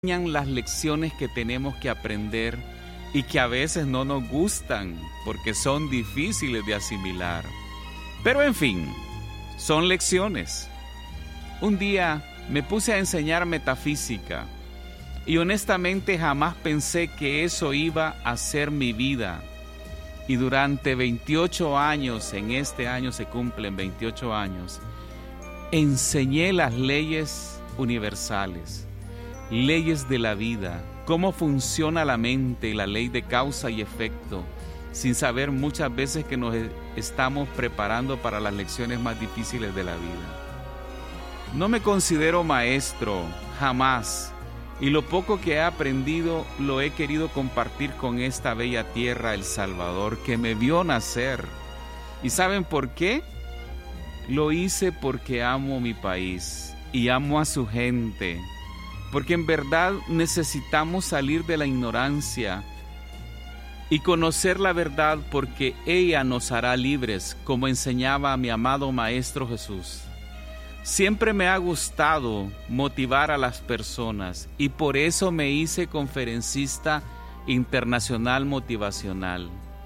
enseñan las lecciones que tenemos que aprender y que a veces no nos gustan porque son difíciles de asimilar. Pero en fin, son lecciones. Un día me puse a enseñar metafísica y honestamente jamás pensé que eso iba a ser mi vida. Y durante 28 años, en este año se cumplen 28 años, enseñé las leyes universales, leyes de la vida, cómo funciona la mente, la ley de causa y efecto, sin saber muchas veces que nos estamos preparando para las lecciones más difíciles de la vida. No me considero maestro, jamás, y lo poco que he aprendido lo he querido compartir con esta bella tierra, El Salvador, que me vio nacer. ¿Y saben por qué? Lo hice porque amo mi país y amo a su gente, porque en verdad necesitamos salir de la ignorancia y conocer la verdad, porque ella nos hará libres, como enseñaba mi amado Maestro Jesús. Siempre me ha gustado motivar a las personas y por eso me hice conferencista internacional motivacional.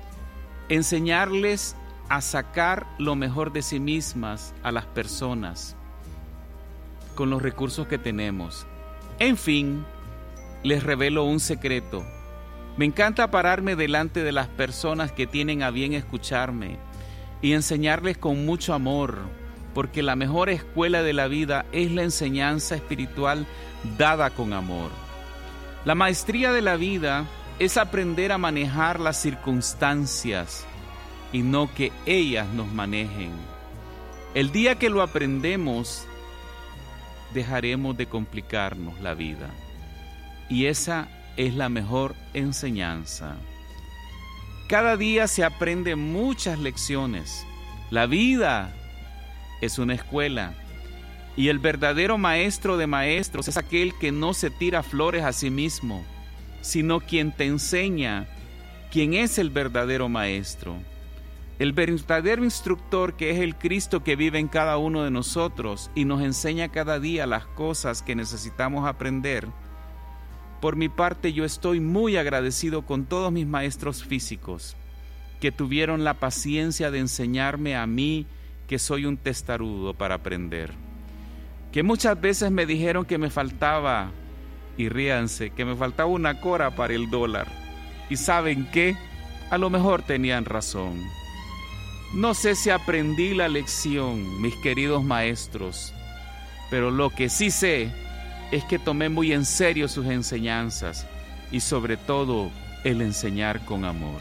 Enseñarles a sacar lo mejor de sí mismas a las personas con los recursos que tenemos. En fin, les revelo un secreto. Me encanta pararme delante de las personas que tienen a bien escucharme y enseñarles con mucho amor, porque la mejor escuela de la vida es la enseñanza espiritual dada con amor. La maestría de la vida es aprender a manejar las circunstancias y no que ellas nos manejen. El día que lo aprendemos, dejaremos de complicarnos la vida. Y esa es la mejor enseñanza. Cada día se aprende muchas lecciones. La vida es una escuela y el verdadero maestro de maestros es aquel que no se tira flores a sí mismo, sino quien te enseña quién es el verdadero maestro. El verdadero instructor, que es el Cristo que vive en cada uno de nosotros y nos enseña cada día las cosas que necesitamos aprender. Por mi parte, yo estoy muy agradecido con todos mis maestros físicos que tuvieron la paciencia de enseñarme a mí, que soy un testarudo, para aprender. Que muchas veces me dijeron que me faltaba, y ríanse, que me faltaba una cora para el dólar. ¿Y saben qué? A lo mejor tenían razón. No sé si aprendí la lección, mis queridos maestros, pero lo que sí sé es que tomé muy en serio sus enseñanzas y sobre todo el enseñar con amor.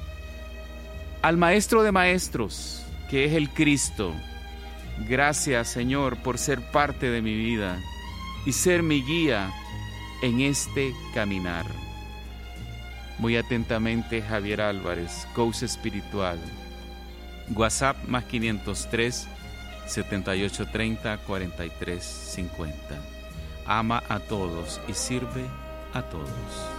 Al Maestro de Maestros, que es el Cristo, gracias, Señor, por ser parte de mi vida y ser mi guía en este caminar. Muy atentamente, Javier Álvarez, coach espiritual. WhatsApp más 503 7830 4350. Ama a todos y sirve a todos.